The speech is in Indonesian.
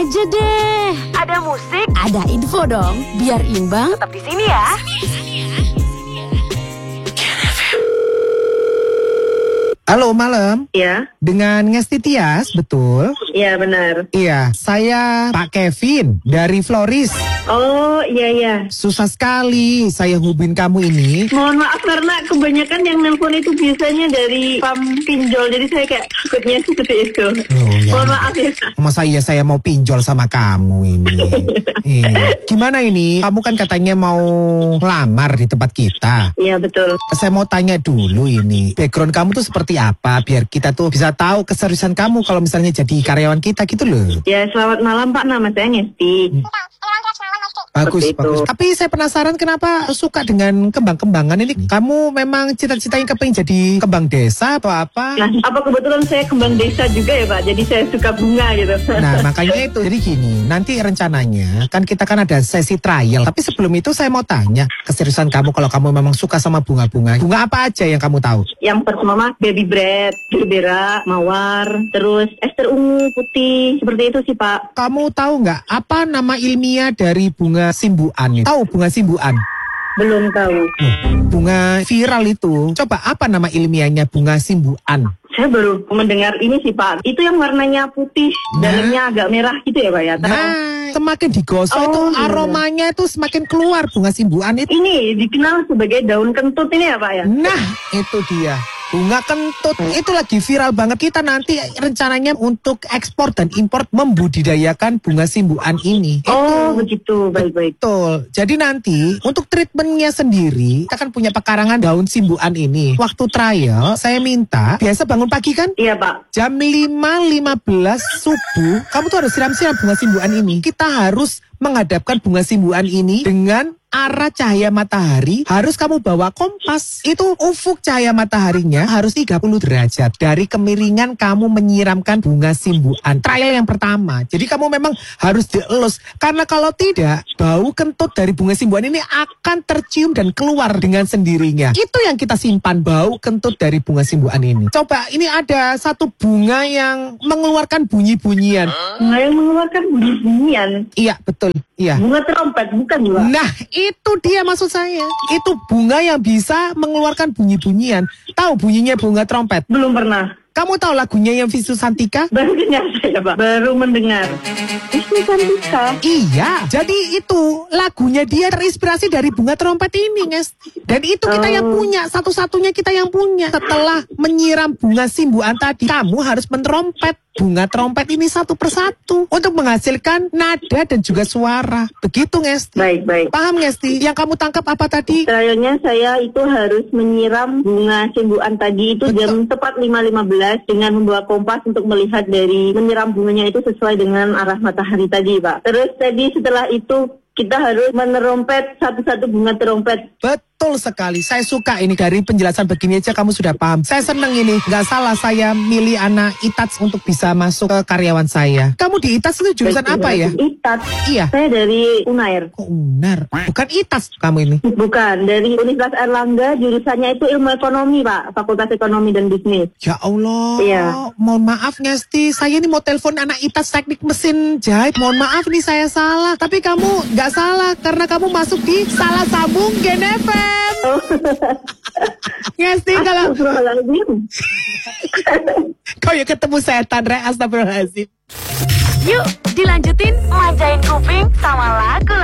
aja deh. Ada musik, Ada info dong, biar imbang. tetap di sini ya. Halo, malam. Iya, Dengan Ngesti Tias, betul? iya benar. Iya, saya Pak Kevin dari Floris. Oh, iya. Susah sekali saya hubungin kamu ini. Mohon maaf karena kebanyakan yang nelpon itu biasanya dari pam pinjol. Jadi saya kayak takutnya seperti itu. Oh, ya. Mohon maaf ya. Masa iya saya mau pinjol sama kamu ini? Gimana ini? Kamu kan katanya mau lamar di tempat kita. Iya, betul. Saya mau tanya dulu ini, background kamu tuh seperti apa? Biar kita tuh bisa tahu keseriusan kamu kalau misalnya jadi karyawan kita gitu loh. Ya, selamat malam Pak. Nama saya Ngesti. Bagus, Seperti bagus. itu. Tapi saya penasaran kenapa suka dengan kembang-kembangan ini? Kamu memang cita-citanya kepingin jadi kembang desa atau apa? Nah, apa kebetulan saya kembang desa juga ya Pak? Jadi saya suka bunga gitu. Nah, makanya itu. Jadi gini, nanti rencananya kan kita kan ada sesi trial. Tapi sebelum itu saya mau tanya, keseriusan kamu kalau kamu memang suka sama bunga-bunga. Bunga apa aja yang kamu tahu? Yang pertama baby bread, gerbera, mawar, terus ester ungu, putih. Seperti itu sih Pak. Kamu tahu nggak apa nama ilmiah dari bunga simbuan? Tahu bunga simbuan? Belum tahu. Bunga viral itu. Coba apa nama ilmiahnya bunga simbuan? Saya baru mendengar ini sih Pak. Itu yang warnanya putih, dalamnya agak merah gitu ya Pak ya? Nah, semakin digosok Oh, itu iya. aromanya itu semakin keluar bunga simbuan itu. Ini dikenal sebagai daun kentut ini ya Pak ya? Nah, itu dia. Bunga kentut itu lagi viral banget. Kita nanti rencananya untuk ekspor dan impor membudidayakan bunga simbuan ini. Oh begitu, baik-baik. Betul. Jadi nanti untuk treatmentnya sendiri kita kan punya pekarangan daun simbuan ini. Waktu trial saya minta biasa bangun pagi kan? Iya Pak. Jam 5.15 subuh kamu tuh harus siram-siram bunga simbuan ini. Kita harus menghadapkan bunga simbuan ini dengan arah cahaya matahari. Harus kamu bawa kompas. Itu ufuk cahaya mataharinya harus 30 derajat dari kemiringan kamu menyiramkan bunga simbuan. Trial yang pertama. Jadi kamu memang harus dielus. Karena kalau tidak, bau kentut dari bunga simbuan ini akan tercium dan keluar dengan sendirinya. Itu yang kita simpan, bau kentut dari bunga simbuan ini. Coba, ini ada satu bunga yang mengeluarkan bunyi-bunyian. Bunga yang mengeluarkan bunyi-bunyian. Iya, betul. Iya. Bunga trompet, bukan Pak? Nah, itu dia maksud saya. Itu bunga yang bisa mengeluarkan bunyi-bunyian. Tahu bunyinya bunga trompet? Belum pernah. Kamu tahu lagunya yang Visu Santika? Baru dengar saya Pak. Baru mendengar. Wisnu Santika. Iya, jadi itu lagunya dia terinspirasi dari bunga trompet ini, guys. Dan itu kita yang punya, satu-satunya kita yang punya. Setelah menyiram bunga simbuan tadi, kamu harus menerompet bunga trompet ini satu persatu untuk menghasilkan nada dan juga suara. Begitu, Ngesti. Baik-baik. Paham, Ngesti? Yang kamu tangkap apa tadi? Trialnya saya itu harus menyiram bunga simbuan tadi itu jam tepat 5.15 dengan membawa kompas untuk melihat dari menyiram bunganya itu sesuai dengan arah matahari tadi Pak. Terus tadi setelah itu kita harus menerompet satu-satu bunga terompet. Betul sekali. Saya suka ini dari penjelasan begini aja kamu sudah paham. Saya seneng ini. Nggak salah saya milih anak ITATS untuk bisa masuk ke karyawan saya. Kamu di ITATS itu jurusan apa ya? ITAT. Iya. Saya dari UNAIR. Kok UNAR? Bukan ITATS kamu ini. Bukan, dari Universitas Erlangga, jurusannya itu ilmu ekonomi Pak, Fakultas Ekonomi dan Bisnis. Ya Allah. Iya. Mohon maaf Ngesti. Saya ini mau telepon anak ITATS teknik mesin jahit. Mohon maaf nih saya salah. Tapi kamu nggak salah karena kamu masuk di Salah Sambung Gen FM. Ngesti kalau Astagfirullahaladzim. kau ya ketemu setan, Re. Astagfirullahaladzim. Yuk, dilanjutin manjain kuping sama